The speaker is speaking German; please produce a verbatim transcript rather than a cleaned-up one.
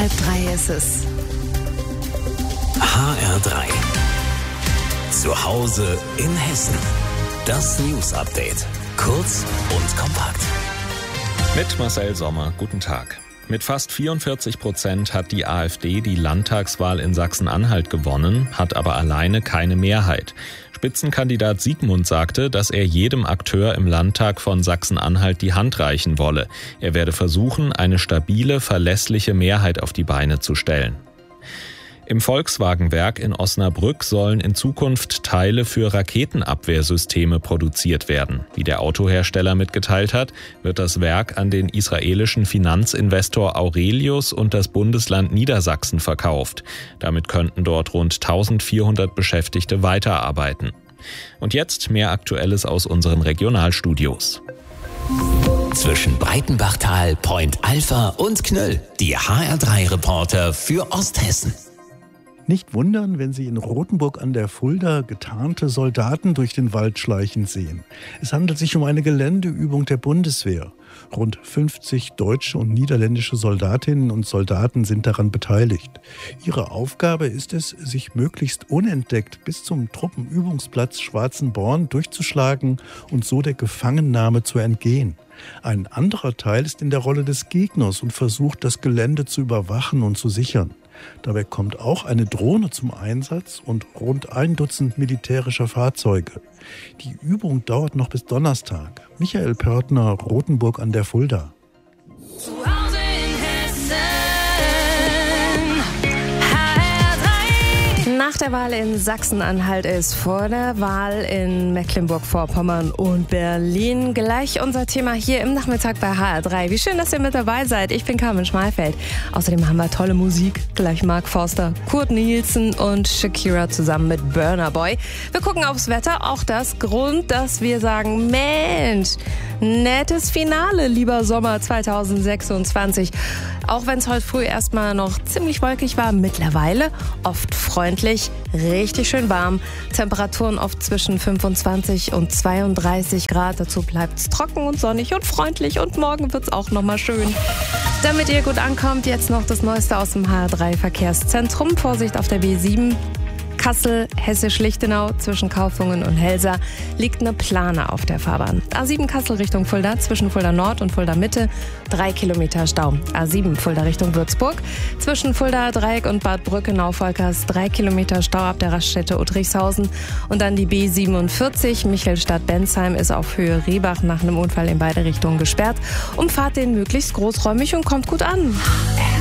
Halb drei ist es. H R drei. Zu Hause in Hessen. Das News Update. Kurz und kompakt. Mit Marcel Sommer, guten Tag. Mit fast vierundvierzig Prozent hat die AfD die Landtagswahl in Sachsen-Anhalt gewonnen, hat aber alleine keine Mehrheit. Spitzenkandidat Siegmund sagte, dass er jedem Akteur im Landtag von Sachsen-Anhalt die Hand reichen wolle. Er werde versuchen, eine stabile, verlässliche Mehrheit auf die Beine zu stellen. Im Volkswagenwerk in Osnabrück sollen in Zukunft Teile für Raketenabwehrsysteme produziert werden. Wie der Autohersteller mitgeteilt hat, wird das Werk an den israelischen Finanzinvestor Aurelius und das Bundesland Niedersachsen verkauft. Damit könnten dort rund eintausendvierhundert Beschäftigte weiterarbeiten. Und jetzt mehr Aktuelles aus unseren Regionalstudios. Zwischen Breitenbachtal, Point Alpha und Knöll. Die H R drei Reporter für Osthessen. Nicht wundern, wenn Sie in Rothenburg an der Fulda getarnte Soldaten durch den Wald schleichen sehen. Es handelt sich um eine Geländeübung der Bundeswehr. Rund fünfzig deutsche und niederländische Soldatinnen und Soldaten sind daran beteiligt. Ihre Aufgabe ist es, sich möglichst unentdeckt bis zum Truppenübungsplatz Schwarzenborn durchzuschlagen und so der Gefangennahme zu entgehen. Ein anderer Teil ist in der Rolle des Gegners und versucht, das Gelände zu überwachen und zu sichern. Dabei kommt auch eine Drohne zum Einsatz und rund ein Dutzend militärischer Fahrzeuge. Die Übung dauert noch bis Donnerstag. Michael Pörtner, Rothenburg an der Fulda. Nach der Wahl in Sachsen-Anhalt ist vor der Wahl in Mecklenburg-Vorpommern und Berlin gleich unser Thema hier im Nachmittag bei H R drei. Wie schön, dass ihr mit dabei seid. Ich bin Carmen Schmalfeld. Außerdem haben wir tolle Musik. Gleich Mark Forster, Kurt Nielsen und Shakira zusammen mit Burna Boy. Wir gucken aufs Wetter. Auch das Grund, dass wir sagen, Mensch, nettes Finale, lieber Sommer zweitausendsechsundzwanzig. Auch wenn es heute früh erstmal noch ziemlich wolkig war, mittlerweile oft freundlich, richtig schön warm. Temperaturen oft zwischen fünfundzwanzig und zweiunddreißig Grad. Dazu bleibt es trocken und sonnig und freundlich und morgen wird es auch nochmal schön. Damit ihr gut ankommt, jetzt noch das Neueste aus dem H R drei Verkehrszentrum. Vorsicht auf der B sieben. Kassel, Hessisch-Lichtenau zwischen Kaufungen und Helsa liegt eine Plane auf der Fahrbahn. A sieben Kassel Richtung Fulda zwischen Fulda Nord und Fulda Mitte drei Kilometer Stau. A sieben Fulda Richtung Würzburg zwischen Fulda Dreieck und Bad Brückenau-Volkers drei Kilometer Stau ab der Raststätte Uttrichshausen. Und dann die B siebenundvierzig Michelstadt-Bensheim ist auf Höhe Rehbach nach einem Unfall in beide Richtungen gesperrt. Umfahrt den möglichst großräumig und kommt gut an.